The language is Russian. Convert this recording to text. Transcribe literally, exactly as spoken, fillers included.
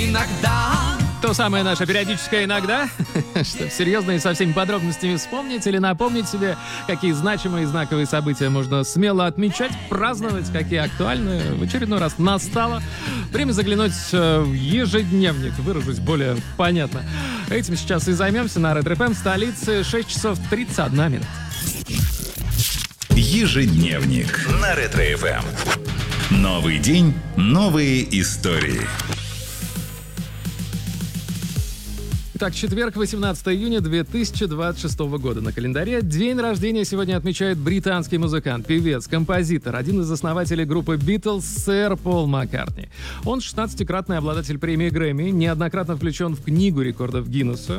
иногда. То самое наше периодическое иногда, чтобы серьезно и со всеми подробностями вспомнить или напомнить себе, какие значимые и знаковые события можно смело отмечать, праздновать, какие актуальны. В очередной раз настало время заглянуть в ежедневник, выражусь более понятно. Этим сейчас и займемся на Ретро эф эм столице. шесть часов тридцать одна минута. Ежедневник на Ретро эф эм. Новый день, новые истории. Итак, четверг, восемнадцатого июня две тысячи двадцать шестого года. На календаре день рождения сегодня отмечает британский музыкант, певец, композитор, один из основателей группы Beatles, сэр Пол Маккартни. Он шестнадцатикратный обладатель премии Грэмми, неоднократно включен в Книгу рекордов Гиннесса.